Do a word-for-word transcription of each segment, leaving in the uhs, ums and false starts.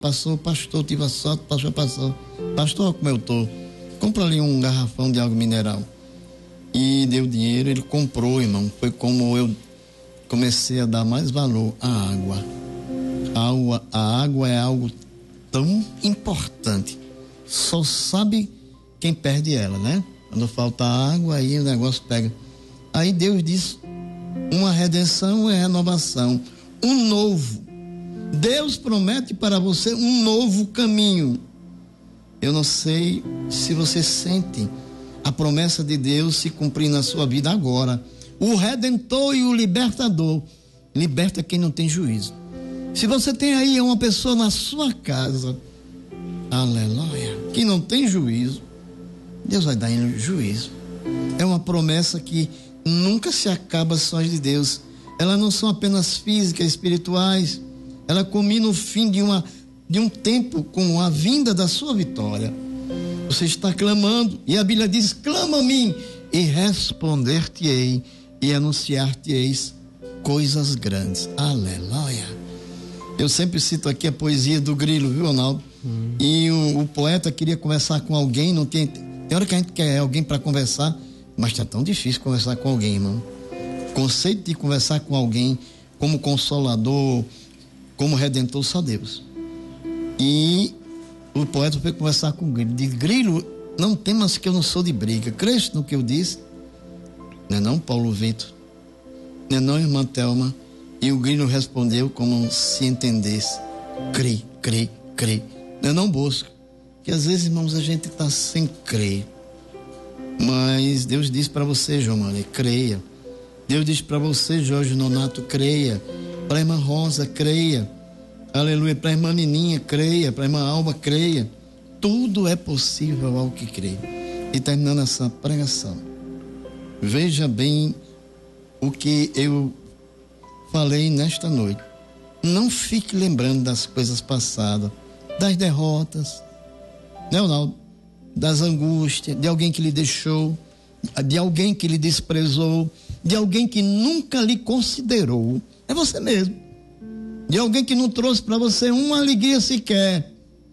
Passou, pastor, tive a sorte, pastor, passou. Pastor, como eu tô? Compra ali um garrafão de água mineral. E deu dinheiro, ele comprou, irmão. Foi como eu comecei a dar mais valor à água. A água, a água é algo tão importante. Só sabe quem perde ela, né? Quando falta água, aí o negócio pega. Aí Deus diz, uma redenção é renovação, um novo. Deus promete para você um novo caminho. Eu não sei se você sente a promessa de Deus se cumprir na sua vida agora. O Redentor e o Libertador liberta quem não tem juízo. Se você tem aí uma pessoa na sua casa, aleluia, que não tem juízo, Deus vai dar em juízo. É uma promessa que nunca se acaba, as ações de Deus. Elas não são apenas físicas, espirituais. Ela culmina o fim de, uma, de um tempo com a vinda da sua vitória. Você está clamando, e a Bíblia diz, clama a mim, e responder-te-ei, e anunciar-te-eis coisas grandes. Aleluia. Eu sempre cito aqui a poesia do Grilo, viu, Ronaldo? Hum. E o, o poeta queria conversar com alguém, não tem... Tem hora que a gente quer alguém para conversar, mas está tão difícil conversar com alguém, irmão. O conceito de conversar com alguém como consolador, como redentor, só Deus. E o poeta foi conversar com o Grilo. Diz, Grilo, não temas que eu não sou de briga. Creste no que eu disse? Não é não, Paulo Vitor? Não é não, irmã Thelma? E o Grilo respondeu como se entendesse. Crê, crê, crê. Não é não, Bosco? Que às vezes, irmãos, a gente está sem crer. Mas Deus diz para você, João Maria, creia. Deus diz para você, Jorge Nonato, creia. Para a irmã Rosa, creia. Aleluia. Para a irmã Nininha, creia. Para a irmã Alba, creia. Tudo é possível ao que crê. E terminando essa pregação, veja bem o que eu falei nesta noite. Não fique lembrando das coisas passadas, das derrotas, né, Ronaldo? Das angústias, de alguém que lhe deixou, de alguém que lhe desprezou, de alguém que nunca lhe considerou. É você mesmo. De alguém que não trouxe para você uma alegria sequer.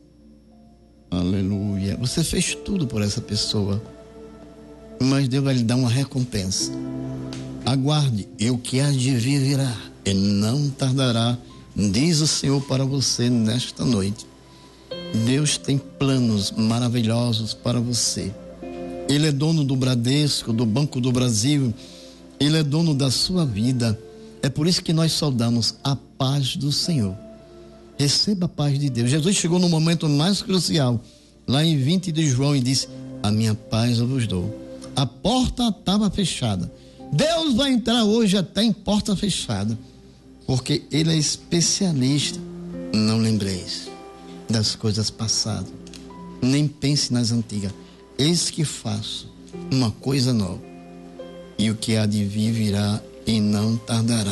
Aleluia. Você fez tudo por essa pessoa, mas Deus vai lhe dar uma recompensa. Aguarde, e o que há de vir virá, e não tardará, diz o Senhor para você nesta noite. Deus tem planos maravilhosos para você. Ele é dono do Bradesco, do Banco do Brasil. Ele é dono da sua vida. É por isso que nós saudamos a paz do Senhor. Receba a paz de Deus. Jesus chegou no momento mais crucial, lá em vinte de João, e disse, a minha paz eu vos dou. A porta estava fechada. Deus vai entrar hoje até em porta fechada, porque Ele é especialista. Não lembreis das coisas passadas, nem pense nas antigas. Eis que faço uma coisa nova, e o que há de vir virá e não tardará.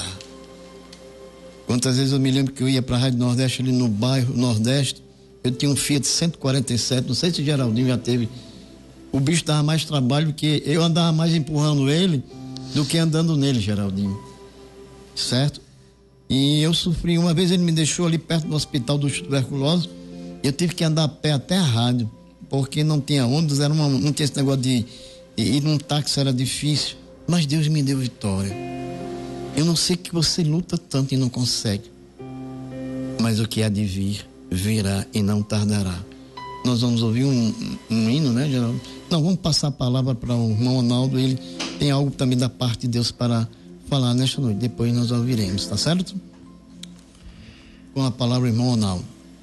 Quantas vezes eu me lembro que eu ia para a Rádio Nordeste, ali no bairro Nordeste, eu tinha um Fiat cento e quarenta e sete, não sei se o Geraldinho já teve. O bicho dava mais trabalho, porque eu andava mais empurrando ele do que andando nele, Geraldinho, certo? E eu sofri, uma vez ele me deixou ali perto do hospital dos tuberculosos. Eu tive que andar a pé até a rádio, porque não tinha ônibus, era uma, não tinha esse negócio de, de ir num táxi, era difícil, mas Deus me deu vitória. Eu não sei que você luta tanto e não consegue, mas o que há de vir, virá e não tardará. Nós vamos ouvir um, um hino, né, Geraldo? Não, vamos passar a palavra para o irmão Ronaldo, ele tem algo também da parte de Deus para falar nesta noite, depois nós ouviremos, tá certo? Com a palavra, irmão Ronaldo.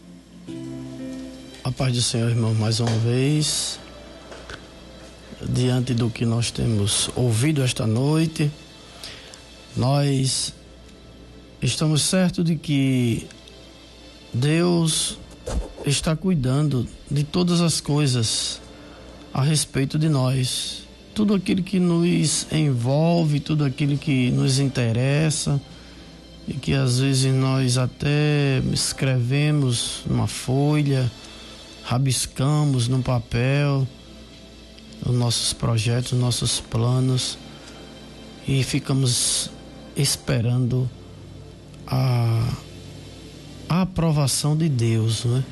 A paz do Senhor, irmão, mais uma vez, diante do que nós temos ouvido esta noite, nós estamos certos de que Deus está cuidando de todas as coisas a respeito de nós. Tudo aquilo que nos envolve, tudo aquilo que nos interessa, e que às vezes nós até escrevemos numa folha, rabiscamos no papel os nossos projetos, os nossos planos, e ficamos esperando a a aprovação de Deus, né?